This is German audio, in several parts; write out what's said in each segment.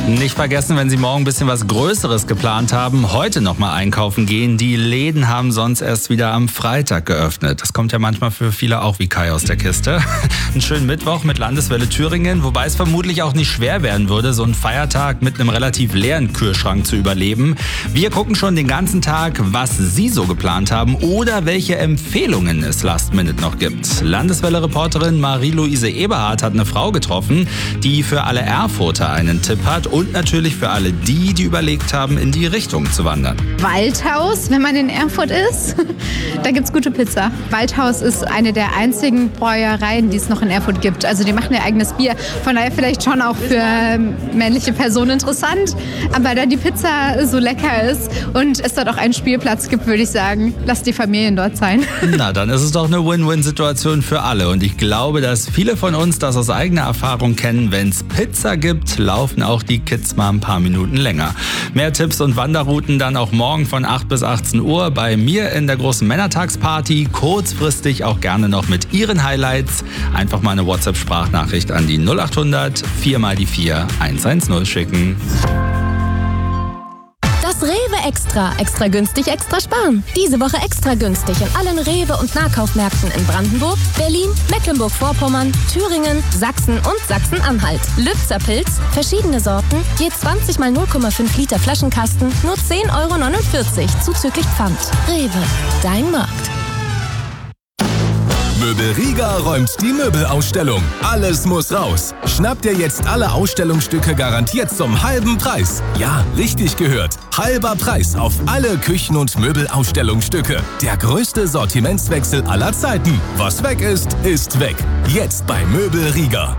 Nicht vergessen, wenn Sie morgen ein bisschen was Größeres geplant haben, heute nochmal einkaufen gehen. Die Läden haben sonst erst wieder am Freitag geöffnet. Das kommt ja manchmal für viele auch wie Kai aus der Kiste. Einen schönen Mittwoch mit Landeswelle Thüringen, wobei es vermutlich auch nicht schwer werden würde, so einen Feiertag mit einem relativ leeren Kühlschrank zu überleben. Wir gucken schon den ganzen Tag, was Sie so geplant haben oder welche Empfehlungen es Last Minute noch gibt. Landeswelle-Reporterin Marie-Louise Eberhardt hat eine Frau getroffen, die für alle Erfurter einen Tipp hat und natürlich für alle die überlegt haben, in die Richtung zu wandern. Waldhaus, wenn man in Erfurt ist, da gibt's gute Pizza. Waldhaus ist eine der einzigen Brauereien, die es noch in Erfurt gibt. Also die machen ihr eigenes Bier. Von daher vielleicht schon auch für männliche Personen interessant. Aber da die Pizza so lecker ist und es dort auch einen Spielplatz gibt, würde ich sagen, lasst die Familien dort sein. Na, dann ist es doch eine Win-Win-Situation für alle. Und ich glaube, dass viele von uns das aus eigener Erfahrung kennen. Wenn es Pizza gibt, laufen auch die Kids mal ein paar Minuten länger. Mehr Tipps und Wanderrouten dann auch morgen von 8 bis 18 Uhr bei mir in der großen Männertagsparty. Kurzfristig auch gerne noch mit Ihren Highlights. Einfach mal eine WhatsApp-Sprachnachricht an die 0800 4x4 110 schicken. Das Rewe Extra. Extra günstig, extra sparen. Diese Woche extra günstig in allen Rewe- und Nahkaufmärkten in Brandenburg, Berlin, Mecklenburg-Vorpommern, Thüringen, Sachsen und Sachsen-Anhalt. Lübzer Pilz, verschiedene Sorten, je 20 mal 0,5 Liter Flaschenkasten, nur 10,49 € zuzüglich Pfand. Rewe, dein Markt. Möbel Riga räumt die Möbelausstellung. Alles muss raus. Schnapp dir jetzt alle Ausstellungsstücke garantiert zum halben Preis. Ja, richtig gehört. Halber Preis auf alle Küchen- und Möbelausstellungsstücke. Der größte Sortimentswechsel aller Zeiten. Was weg ist, ist weg. Jetzt bei Möbel Riga.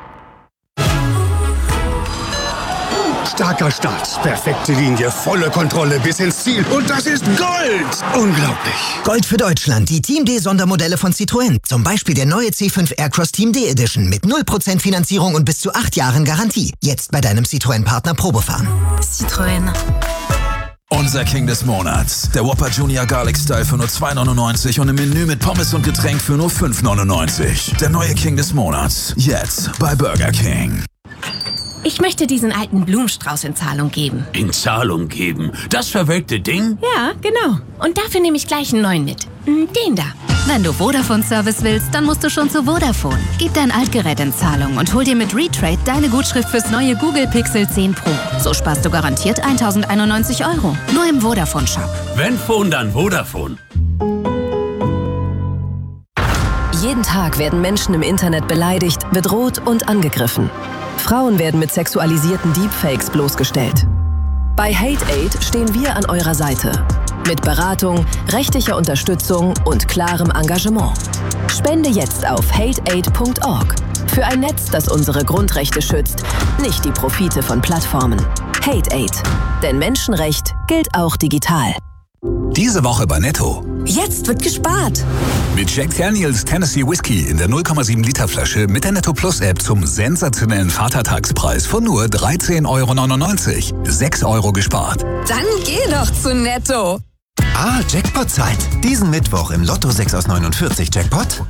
Starker Start, perfekte Linie, volle Kontrolle bis ins Ziel. Und das ist Gold! Unglaublich. Gold für Deutschland, die Team D-Sondermodelle von Citroën. Zum Beispiel der neue C5 Aircross Team D Edition mit 0% Finanzierung und bis zu 8 Jahren Garantie. Jetzt bei deinem Citroën-Partner Probefahren. Citroën. Unser King des Monats. Der Whopper Junior Garlic Style für nur 2,99 und im Menü mit Pommes und Getränk für nur 5,99. Der neue King des Monats. Jetzt bei Burger King. Ich möchte diesen alten Blumenstrauß in Zahlung geben. In Zahlung geben? Das verwelkte Ding? Ja, genau. Und dafür nehme ich gleich einen neuen mit. Den da. Wenn du Vodafone-Service willst, dann musst du schon zu Vodafone. Gib dein Altgerät in Zahlung und hol dir mit Retrade deine Gutschrift fürs neue Google Pixel 10 Pro. So sparst du garantiert 1.091 €. Nur im Vodafone-Shop. Wenn Phone, dann Vodafone. Jeden Tag werden Menschen im Internet beleidigt, bedroht und angegriffen. Frauen werden mit sexualisierten Deepfakes bloßgestellt. Bei HateAid stehen wir an eurer Seite. Mit Beratung, rechtlicher Unterstützung und klarem Engagement. Spende jetzt auf hateaid.org. Für ein Netz, das unsere Grundrechte schützt, nicht die Profite von Plattformen. HateAid. Denn Menschenrecht gilt auch digital. Diese Woche bei Netto. Jetzt wird gespart. Mit Jack Daniels Tennessee Whiskey in der 0,7 Liter Flasche mit der Netto Plus App zum sensationellen Vatertagspreis von nur 13,99 €. 6 € gespart. Dann geh doch zu Netto. Jackpot-Zeit. Diesen Mittwoch im Lotto 6 aus 49 Jackpot.